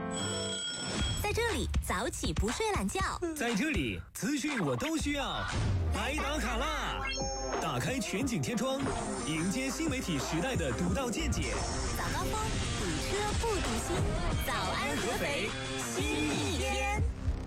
在这里早起不睡懒觉， 在这里资讯我都需要。来打卡啦！打开全景天窗，迎接新媒体时代的独到见解。 早高峰，堵车不堵心。早安合肥，新一天。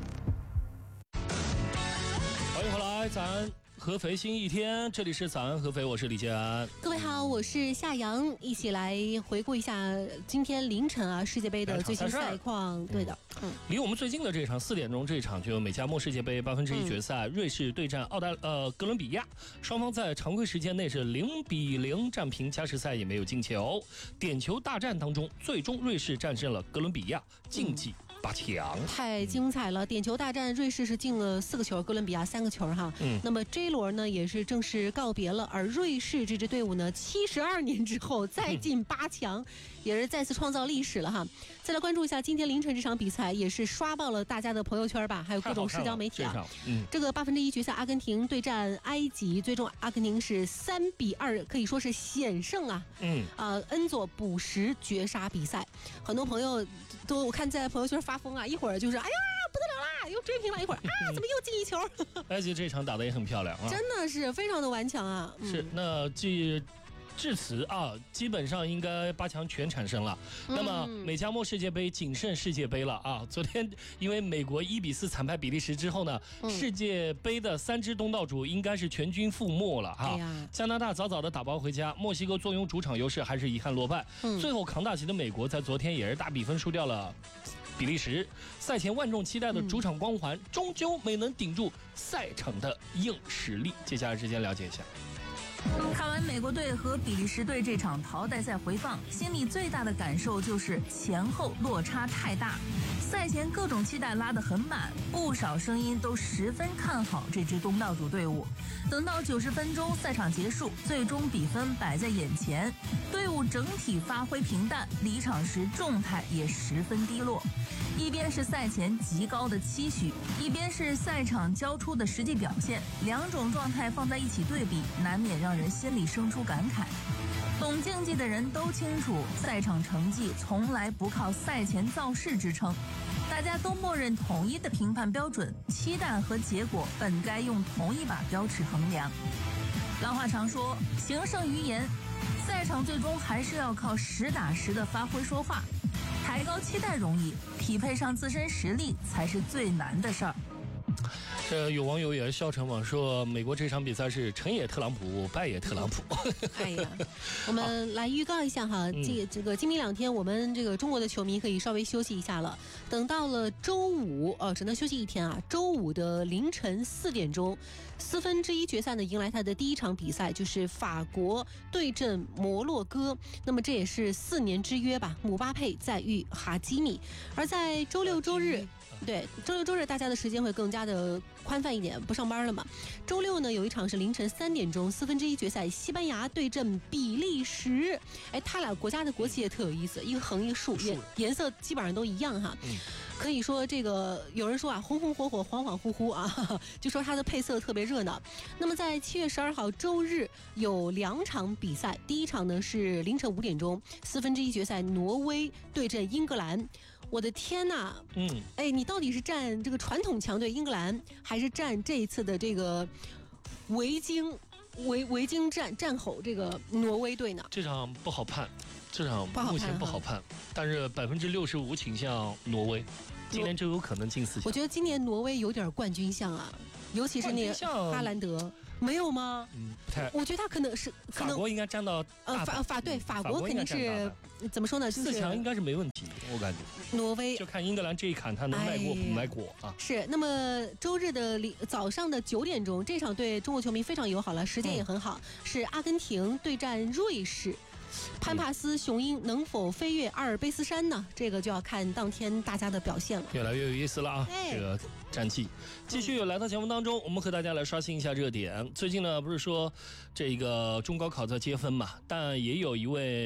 欢迎回来，早安合肥新一天，这里是早安合肥，我是李建安。 各位好，我是夏阳，一起来回顾一下今天凌晨世界杯的最新赛况。对的， 离我们最近的这场4点钟这场就美加墨世界杯1/8决赛，瑞士对战哥伦比亚，双方在常规时间内是0-0战平，加时赛也没有进球，点球大战当中，最终瑞士战胜了哥伦比亚，晋级8强， 太精彩了！点球大战，瑞士是进了4个球，哥伦比亚3个球哈。那么这一轮呢也是正式告别了，而瑞士这支队伍呢，72年之后再进8强，也是再次创造历史了哈。再来关注一下今天凌晨这场比赛，也是刷爆了大家的朋友圈吧，还有各种社交媒体啊。这个1/8决赛，阿根廷对战埃及，最终阿根廷是3-2，可以说是险胜啊。恩佐补时绝杀比赛，很多朋友都我看在朋友圈发疯啊，一会儿就是哎呀不得了啦，又追平了，一会儿怎么又进一球？ 埃及这场打得也很漂亮啊， 真的是非常的顽强啊。 是，那至此基本上应该8强全产生了。那么美加墨世界杯仅剩世界杯了啊！昨天因为美国1-4惨败比利时之后呢，世界杯的3支东道主应该是全军覆没了哈。加拿大早早的打包回家，墨西哥坐拥主场优势，还是遗憾落败。最后扛大旗的美国在昨天也是大比分输掉了比利时，赛前万众期待的主场光环，终究没能顶住赛场的硬实力。接下来时间了解一下。 看完美国队和比利时队这场淘汰赛回放，心里最大的感受就是前后落差太大。赛前各种期待拉得很满，不少声音都十分看好这支东道主队伍。等到90分钟赛场结束，最终比分摆在眼前，队伍整体发挥平淡，离场时状态也十分低落。一边是赛前极高的期许，一边是赛场交出的实际表现，两种状态放在一起对比，难免让人心里生出感慨。懂竞技的人都清楚，赛场成绩从来不靠赛前造势支撑，大家都默认统一的评判标准，期待和结果本该用同一把标尺衡量。老话常说，行胜于言，赛场最终还是要靠实打实的发挥说话。抬高期待容易，匹配上自身实力才是最难的事儿。 有网友也是笑称嘛，说美国这场比赛是成也特朗普，败也特朗普。 哎呀，我们来预告一下哈，这个今明2天，我们这个中国的球迷可以稍微休息一下了。等到了周五，只能休息1天啊。周五的凌晨4点钟，1/4决赛呢迎来他的第一场比赛，就是法国对阵摩洛哥。那么这也是4年之约吧，姆巴佩再遇哈基米。而在周六周日。对，周六周日大家的时间会更加的宽泛一点，不上班了嘛。周六呢有一场是凌晨3点钟1/4决赛，西班牙对阵比利时。他俩国家的国旗也特有意思，一个横一个竖，颜色基本上都一样哈。可以说这个有人说红红火火，恍恍惚惚啊，就说它的配色特别热闹。那么在7月12号周日有2场比赛，第一场呢是凌晨5点钟1/4决赛，挪威对阵英格兰。我的天呐，你到底是站这个传统强队英格兰，还是站这一次的这个维京战吼这个挪威队呢？ 这场不好判，这场目前不好判，但是65%倾向挪威，今年就有可能进4强。 我觉得今年挪威有点冠军相啊，尤其是那个哈兰德。没有吗？ 不太。 我觉得他可能法国应该占到法国肯定是怎么说呢？就是 4强应该是没问题，我感觉。 挪威就看英格兰这一坎，他能迈过不迈过啊？ 是。那么周日的早上的9点钟，这场对中国球迷非常友好了，时间也很好，是阿根廷对战瑞士。潘帕斯雄鹰能否飞越阿尔卑斯山呢？这个就要看当天大家的表现了。 越来越有意思了啊！这个战绩继续来到节目当中，我们和大家来刷新一下热点。最近呢，不是说这个中高考在接分嘛，但也有一位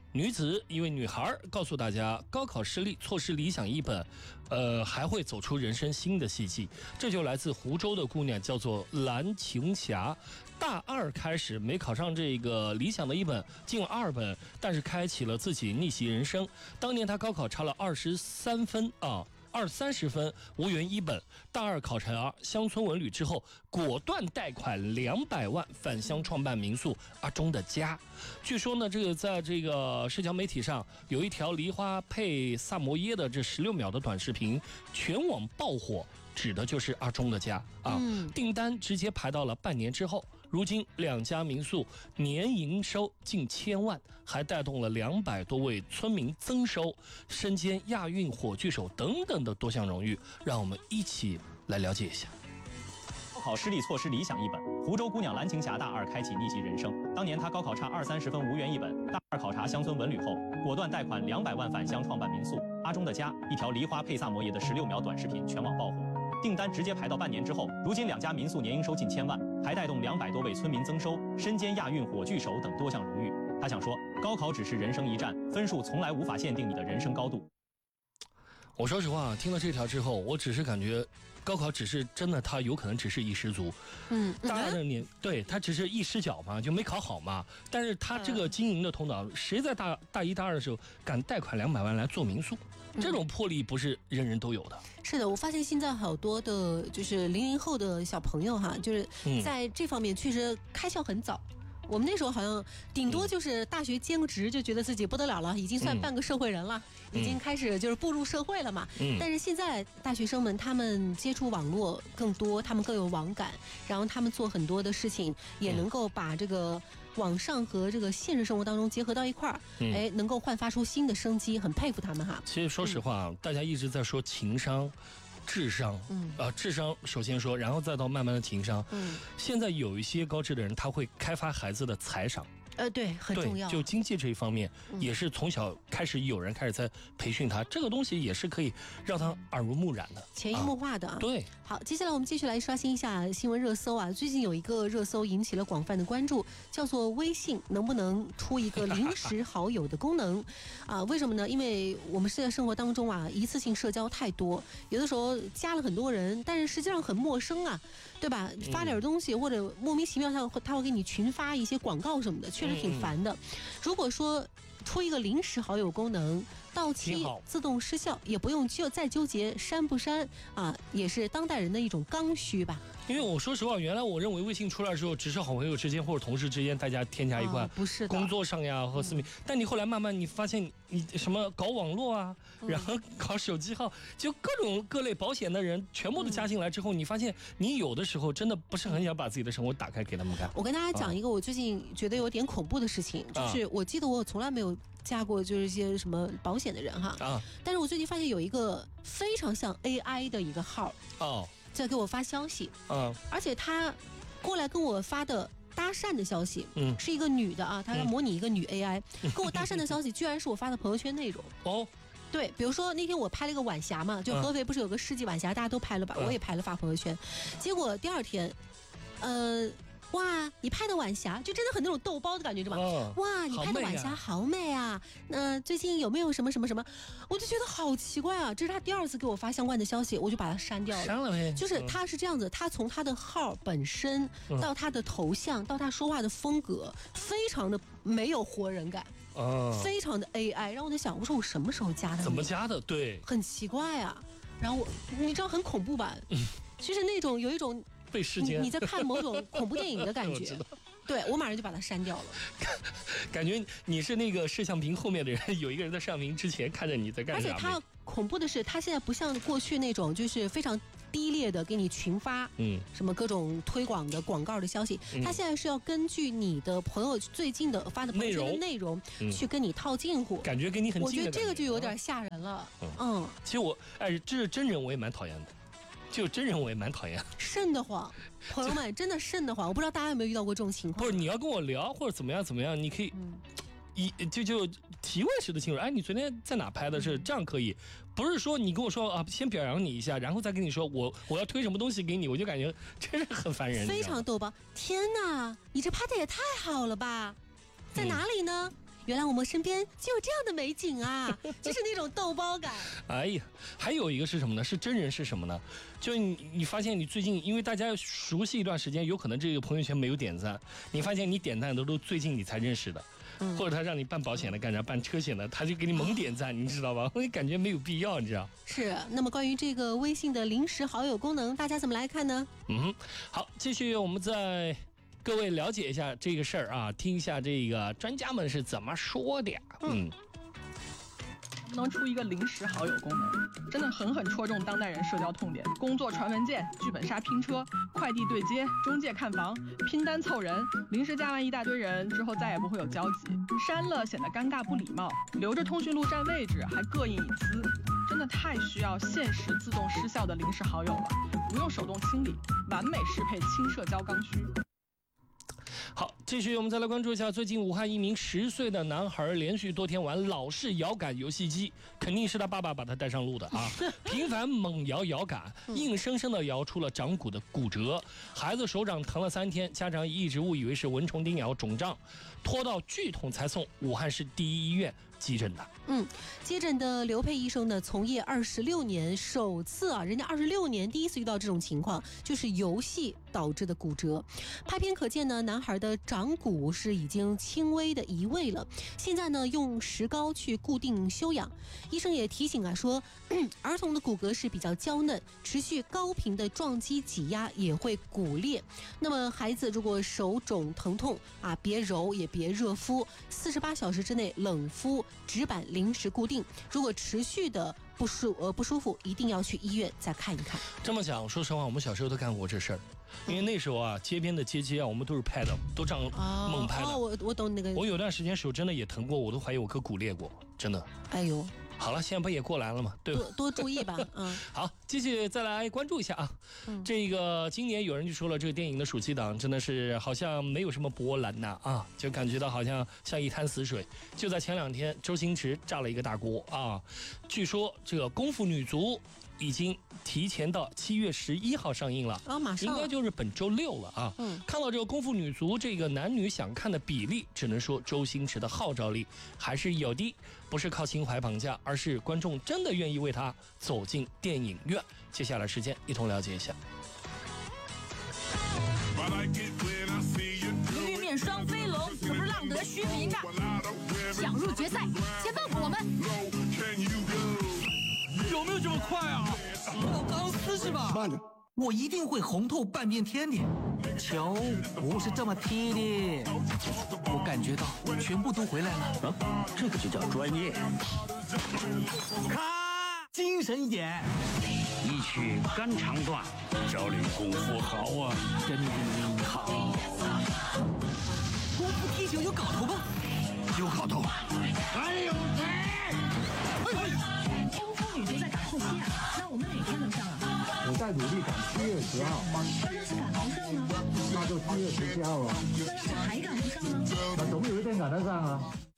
女子一位女孩告诉大家，高考失利，错失理想一本，还会走出人生新的希冀。这就来自湖州的姑娘，叫做蓝琼霞。大2开始没考上这个理想的一本，进了2本，但是开启了自己逆袭人生。当年她高考差了23分啊。20-30分无缘一本，大2考察乡村文旅之后，果断贷款200万返乡创办民宿阿忠的家。据说呢，这个在这个社交媒体上有一条梨花配萨摩耶的这16秒的短视频，全网爆火，指的就是阿忠的家啊。订单直接排到了半年之后。如今2家民宿年营收近1000万，还带动了200多位村民增收，身兼亚运火炬手等等的多项荣誉。让我们一起来了解一下。 高考失利，错失理想一本。湖州姑娘蓝琼霞大2开启逆袭人生。当年她高考差20-30分无缘一本，大2考察乡村文旅后，果断贷款200万返乡创办民宿阿忠的家。一条梨花配萨摩耶的16秒短视频全网爆火。订单直接排到半年之后，如今2家民宿年营收近1000万，还带动200多位村民增收，身兼亚运火炬手等多项荣誉。他想说，高考只是人生一站，分数从来无法限定你的人生高度。 我说实话，听了这条之后，我只是感觉，高考只是真的，他有可能只是一失足。大2的年，对他只是一失脚嘛，就没考好嘛。但是他这个经营的头脑，谁在大1、大2的时候敢贷款200万来做民宿？这种魄力不是人人都有的。 是的，我发现现在好多的就是00后的小朋友哈，就是在这方面确实开窍很早。我们那时候好像顶多就是大学兼个职就觉得自己不得了了，已经算半个社会人了，已经开始就是步入社会了嘛。但是现在大学生们他们接触网络更多，他们更有网感，然后他们做很多的事情也能够把这个网上和这个现实生活当中结合到一块儿，能够焕发出新的生机，很佩服他们哈。 其实说实话，大家一直在说情商。智商，智商首先说，然后再到慢慢的情商。现在有一些高知的人，他会开发孩子的财商。 对，很重要。 就经济这一方面，也是从小开始有人开始在培训他，这个东西也是可以让他耳濡目染的， 潜移默化的。 对。 好，接下来我们继续来刷新一下新闻热搜啊。最近有一个热搜引起了广泛的关注，叫做微信能不能出一个临时好友的功能啊？为什么呢？因为我们现在生活当中啊，一次性社交太多，有的时候加了很多人，但是实际上很陌生啊，对吧？发点东西或者莫名其妙他会给你群发一些广告什么的，确实挺烦的。如果说出一个临时好友功能，到期自动失效，也不用再纠结删不删啊，也是当代人的一种刚需吧。 因为我说实话，原来我认为微信出来的时候，只是好朋友之间或者同事之间大家添加一块， 不是工作上呀和私密。但你后来慢慢你发现，你什么搞网络啊，然后搞手机号，就各种各类保险的人全部都加进来之后，你发现你有的时候真的不是很想把自己的生活打开给他们看。 我跟大家讲一个我最近觉得有点恐怖的事情，就是我记得我从来没有加过就是一些什么保险的人哈，但是我最近发现有一个非常像 AI 的一个号在给我发消息，而且他过来跟我发的搭讪的消息，是一个女的啊，她要模拟一个女 AI，跟我搭讪的消息居然是我发的朋友圈内容。对，比如说那天我拍了一个晚霞嘛，就合肥不是有个世纪晚霞，大家都拍了吧，我也拍了发朋友圈，结果第2天，哇，你拍的晚霞就真的很那种逗包的感觉，是吧？哇，你拍的晚霞好美啊！最近有没有什么什么什么？我就觉得好奇怪啊！这是他第2次给我发相关的消息，我就把它删掉了。 删了呗。 就是他是这样子，他从他的号本身到他的头像到他说话的风格，非常的没有活人感，非常的 AI。然后我在想，我说我什么时候加的？ 怎么加的？对， 很奇怪啊。然后你知道很恐怖吧？就是那种有一种。 被世间你在看某种恐怖电影的感觉，对，我马上就把它删掉了。 感觉你是那个摄像屏后面的人，有一个人在摄像屏之前看着你在干啥。 而且它恐怖的是，它现在不像过去那种就是非常低劣的给你群发，什么各种推广的广告的消息，它现在是要根据你的朋友最近的发的朋友圈的内容去跟你套近乎， 感觉跟你很近。 我觉得这个就有点吓人了。 其实这是真人我也蛮讨厌的。就真人我也蛮讨厌， 瘆得慌，朋友们真的瘆得慌。我不知道大家有没有遇到过这种情况。 不是，你要跟我聊或者怎么样，你可以，就提问式的进入。哎，你昨天在哪拍的？是这样可以，不是说你跟我说啊，先表扬你一下，然后再跟你说我要推什么东西给你，我就感觉真是很烦人。 非常逗吧？天哪，你这拍的也太好了吧？在哪里呢？ 原来我们身边就有这样的美景啊，就是那种逗包感。 哎呀，还有一个是什么呢？是真人是什么呢？就你发现你最近，因为大家熟悉一段时间，有可能这个朋友圈没有点赞，你发现你点赞的都最近你才认识的。或者他让你办保险的干啥，办车险的，他就给你猛点赞，你知道吧？我感觉没有必要，你知道？ 是。那么关于这个微信的临时好友功能，大家怎么来看呢？ 好，继续我们再各位了解一下这个事儿啊，听一下这个专家们是怎么说的呀。 能出一个临时好友功能，真的狠狠戳中当代人社交痛点。工作传文件、剧本杀拼车、快递对接、中介看房、拼单凑人，临时加完一大堆人之后再也不会有交集，删了显得尴尬不礼貌，留着通讯录占位置还膈应隐私，真的太需要限时自动失效的临时好友了，不用手动清理，完美适配轻社交刚需。 好，继续我们再来关注一下，最近武汉一名10岁的男孩连续多天玩老式摇杆游戏机，肯定是他爸爸把他带上路的啊！频繁猛摇摇杆，硬生生的摇出了掌骨的骨折，孩子手掌疼了3天，家长一直误以为是蚊虫叮咬肿胀，拖到剧痛才送武汉市第一医院急诊的。 接诊的刘佩医生呢，从业26年，首次人家26年第一次遇到这种情况，就是游戏导致的骨折。拍片可见呢，男孩的掌骨是已经轻微的移位了，现在呢用石膏去固定休养。医生也提醒说，儿童的骨骼是比较娇嫩，持续高频的撞击挤压也会骨裂。那么孩子如果手肿疼痛别揉也别热敷，48小时之内冷敷，纸板临时固定。如果持续的不舒服，一定要去医院再看一看。 这么讲，说实话，我们小时候都干过这事儿，因为那时候街边的街我们都是拍的，都这样猛拍的。 我懂那个。 我有段时间手真的也疼过，我都怀疑我颗骨裂过，真的。 哎呦。 好了，现在不也过来了吗？对吧？ 多注意吧。 好，继续再来关注一下啊。这个今年有人就说了，这个电影的暑期档真的是好像没有什么波澜呐就感觉到好像一滩死水。就在前2天，周星驰炸了一个大锅据说这个《功夫女足》已经提前到7月11号上映了马上应该就是本周6了看到这个《功夫女足》这个男女想看的比例，只能说周星驰的号召力还是有的，不是靠情怀绑架，而是观众真的愿意为他走进电影院。接下来时间一同了解一下。 玉面双飞龙可不是浪得虚名的，想入决赛先问我们。 有没有这么快啊？我钢丝是吧？慢着，我一定会红透半边天的。球不是这么踢的，我感觉到全部都回来了。 这个就叫专业。 咔，精神一点。 一曲肝肠断，少林功夫好啊， 真好。功夫踢球有搞头吗？ 有搞头，还有谁？ 功夫女足在赶后期那我们哪天能上我在努力赶7月10号。 要是赶不上呢？ 那就7月17号了。 要是还赶不上呢？ 那总有一天赶得上啊。